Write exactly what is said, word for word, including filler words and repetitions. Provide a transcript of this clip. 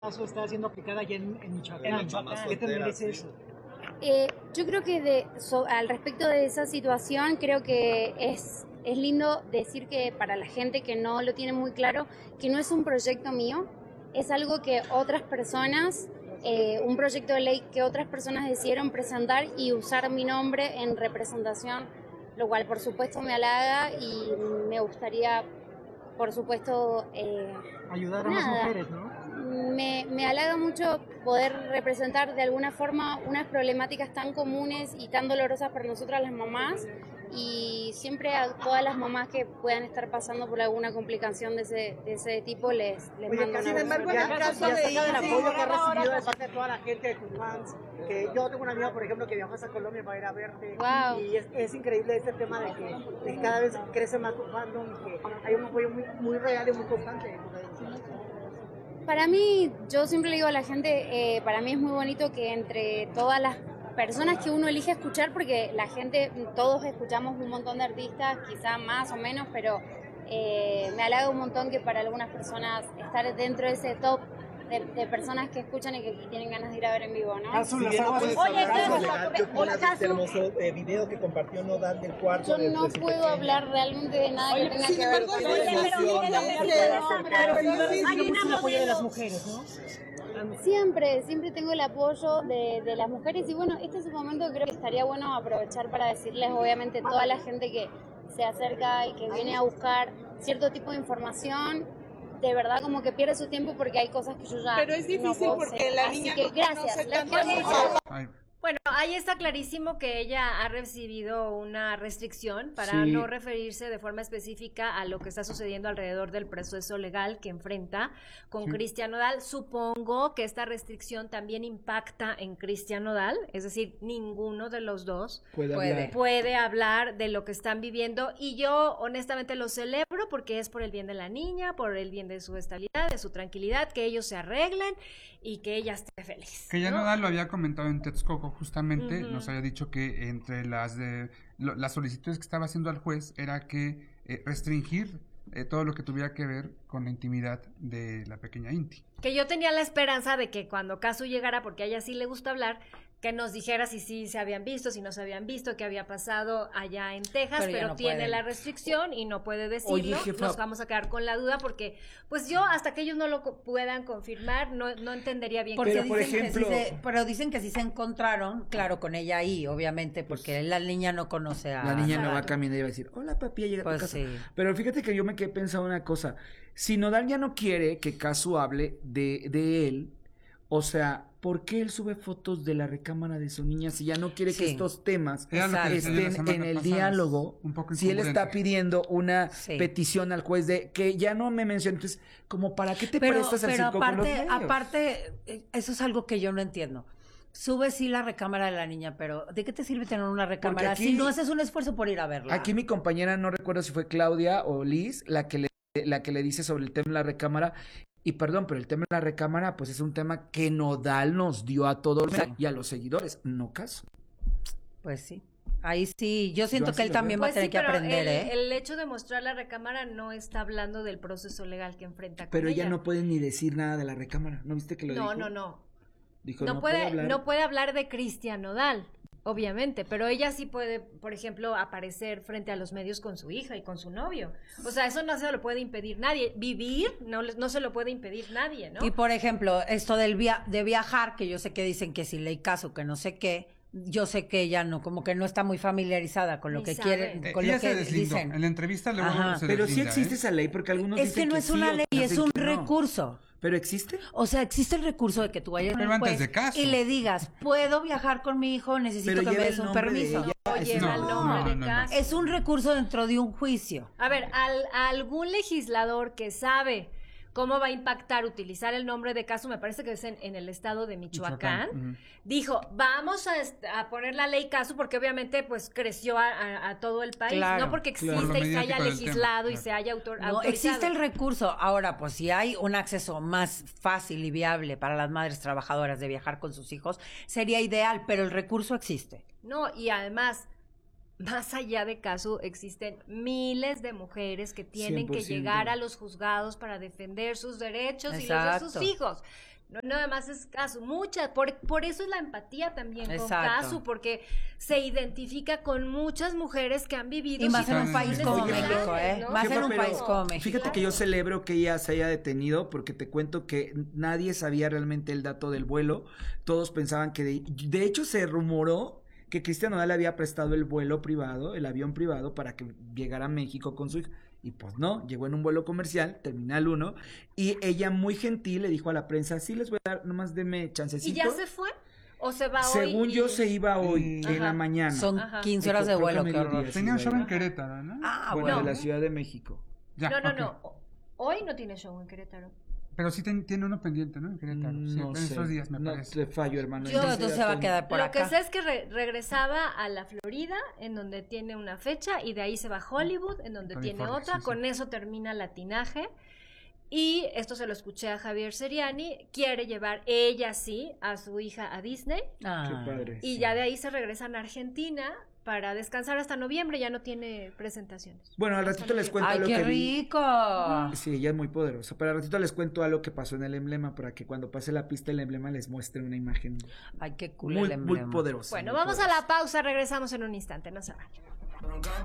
caso está siendo aplicada ya en, en Michoacán. En Michoacán. ¿Qué te merece eso? Eh, yo creo que de, so, al respecto de esa situación, creo que es, es lindo decir que para la gente que no lo tiene muy claro, que no es un proyecto mío, es algo que otras personas, eh, un proyecto de ley que otras personas decidieron presentar y usar mi nombre en representación, lo cual por supuesto me halaga y me gustaría, por supuesto, eh, ayudar a nada, más mujeres, ¿no? Me, me halaga mucho poder representar de alguna forma unas problemáticas tan comunes y tan dolorosas para nosotras las mamás, y siempre a todas las mamás que puedan estar pasando por alguna complicación de ese, de ese tipo les, les Oye, mando sin una embargo, en el caso de del apoyo que has recibido de parte de toda la gente de tus fans, que yo tengo una amiga, por ejemplo, que viajó a Colombia para ir a verte, wow. y es, es increíble este tema de que, de que cada vez crece más tu fandom y que hay un apoyo muy, muy real y muy constante. Para mí, yo siempre le digo a la gente, eh, para mí es muy bonito que entre todas las personas que uno elige escuchar, porque la gente, todos escuchamos un montón de artistas, quizá más o menos, pero eh, me halaga un montón que para algunas personas estar dentro de ese top de, de personas que escuchan y que tienen ganas de ir a ver en vivo, ¿no? Casu, si las aguas. Oye, Hola, Casu. El hermoso eh, video que compartió Nodal del cuarto. Yo no puedo hablar realmente de nada que tenga que ver con eso. El apoyo de las mujeres, ¿no? Siempre, siempre tengo el apoyo de, de las mujeres, y bueno, este es un momento que creo que estaría bueno aprovechar para decirles, obviamente, a toda la gente que se acerca y que viene a buscar cierto tipo de información, de verdad como que pierde su tiempo porque hay cosas que yo ya Pero es difícil no porque sé. la Así niña que no gracias, conoce las tantas quiero cosas. mucho. Bueno, ahí está clarísimo que ella ha recibido una restricción para Sí. no referirse de forma específica a lo que está sucediendo alrededor del proceso legal que enfrenta con Sí. Cristian Nodal. Supongo que esta restricción también impacta en Cristian Nodal, es decir, ninguno de los dos Puede puede, hablar. puede hablar de lo que están viviendo, y yo honestamente lo celebro porque es por el bien de la niña, por el bien de su estabilidad, de su tranquilidad, que ellos se arreglen y que ella esté feliz. Que ya ¿no? Nodal lo había comentado en Texcoco, justamente, Ujú. nos había dicho que entre las de lo- las solicitudes que estaba haciendo al juez era que eh, restringir eh, todo lo que tuviera que ver con la intimidad de la pequeña Inti. Que yo tenía la esperanza de que cuando Casu llegara, porque a ella sí le gusta hablar, que nos dijera si sí se habían visto, si no se habían visto, qué había pasado allá en Texas, Pero ya pero, no tiene pueden. la restricción y no puede decirlo. Oye, jefa. Nos vamos a quedar con la duda porque, pues yo, hasta que ellos no lo co- puedan confirmar, no, no entendería bien. Porque qué- Pero, por dicen ejemplo- que sí se, pero dicen que sí se encontraron, claro, con ella ahí, obviamente, porque la niña no conoce a... La niña no va a Nodal. caminar y va a decir, hola papi, ya llegué a tu Pues casa. sí. Pero fíjate que yo me quedé pensando una cosa. Si Nodal ya no quiere que Casu hable de, de él, o sea, ¿por qué él sube fotos de la recámara de su niña si ya no quiere que Sí. estos temas Era lo que decía yo la estén semana en el pasada, diálogo? un poco Si él está incongruente. pidiendo una Sí. petición al juez de que ya no me mencione, entonces, como para qué te Pero, prestas al pero circo con los aparte, medios? aparte, eh, eso es algo que yo no entiendo. Sube sí la recámara de la niña, pero ¿de qué te sirve tener una recámara aquí- si no haces un esfuerzo por ir a verla? Aquí mi compañera, no recuerdo si fue Claudia o Liz, la que le, la que le dice sobre el tema de la recámara. Y perdón, pero el tema de la recámara, pues es un tema que Nodal nos dio a todos y a los seguidores, no Casu. Pues sí. Ahí sí, yo siento Yo que así él lo también veo. va a Pues tener sí, que pero aprender, el, ¿eh? el hecho de mostrar la recámara no está hablando del proceso legal que enfrenta con Pero ella ella. no puede ni decir nada de la recámara. ¿No viste que lo No, dijo? no, no. Dijo, no, no, puede, puedo hablar. no puede hablar de Cristian Nodal, obviamente, pero ella sí puede, por ejemplo, aparecer frente a los medios con su hija y con su novio. O sea, eso no se lo puede impedir nadie. Vivir no, les- no se lo puede impedir nadie, ¿no? Y por ejemplo, esto del via de viajar, que yo sé que dicen que si le hay caso, que no sé qué, yo sé que ella no, como que no está muy familiarizada con lo Ni que sabe. quiere, Eh, con ella lo que se deslindó. dicen. En la entrevista luego Ajá. se Pero sí deslinda, existe ¿eh? esa ley porque algunos Es dicen que no es sí, una otros ley, es dicen un que no. recurso. ¿Pero existe? O sea, existe el recurso de que tú vayas Pero al antes juez de caso. y le digas, puedo viajar con mi hijo, necesito Pero que me lleva des el un nombre de permiso. ella. No Eso lleva no, el nombre no, de no, no. Casu. Es un recurso dentro de un juicio. A ver, al, a algún legislador que sabe cómo va a impactar utilizar el nombre de Casu, me parece que es en, en el estado de Michoacán, Michoacán, ujú. dijo, vamos a, est- a poner la ley Casu porque obviamente pues creció a, a- a todo el país, Claro, no porque claro. existe Por lo y se haya mediático del legislado tema, y se haya autor No, autorizado. existe el recurso. Ahora, pues si hay un acceso más fácil y viable para las madres trabajadoras de viajar con sus hijos, sería ideal, pero el recurso existe. No, y además, más allá de Casu, existen miles de mujeres que tienen cien por que ciento. llegar a los juzgados para defender sus derechos y los de sus Exacto. hijos. No nada más es Casu, muchas, por, por eso es la empatía también con Exacto. Casu, porque se identifica con muchas mujeres que han vivido Y más en un situaciones país como similares, México, ¿eh? ¿no? Más en Jefa, un pero país como México. Fíjate que yo celebro que ella se haya detenido porque te cuento que nadie sabía realmente el dato del vuelo. Todos pensaban que de, de hecho se rumoró que Cristian Nodal había prestado el vuelo privado, el avión privado para que llegara a México con su hija. Y pues no, llegó en un vuelo comercial, Terminal uno, y ella muy gentil le dijo a la prensa, sí les voy a dar, nomás deme chancecito. ¿Y ya se fue? ¿O se va hoy? Según y- yo se iba hoy, Ajá. en la mañana. Son Ajá. quince horas de Creo que vuelo, a qué mediodía, horror. sí. Tenía un show en Bueno. Querétaro, ¿no? Ah, Bueno, bueno. de la Ciudad de México. Ya, No, no, ok. no. Hoy no tiene show en Querétaro. Pero sí ten- tiene uno pendiente, ¿no? En Querétaro. Sí, No en sé, estos días, me no parece. te fallo, hermano. Yo, Ese entonces se va a dato- quedar por Lo acá. que sé es que re- regresaba a la Florida, en donde tiene una fecha, y de ahí se va a Hollywood, en donde tiene California, otra. sí, sí. Con eso termina Latinaje. Y esto se lo escuché a Javier Seriani. Quiere llevar ella sí a su hija a Disney. Ah. Qué padre. Y sí. ya de ahí se regresan a Argentina para descansar hasta noviembre. Ya no tiene presentaciones. Bueno, al ratito les cuento ¡Ay, lo qué que vi. rico! Sí, ella es muy poderosa. Pero al ratito les cuento algo que pasó en el emblema para que cuando pase la pista el emblema les muestre una imagen Ay, qué cool muy, el muy emblema. poderosa. Bueno, muy vamos a poderosa. la pausa. Regresamos en un instante. No se vayan.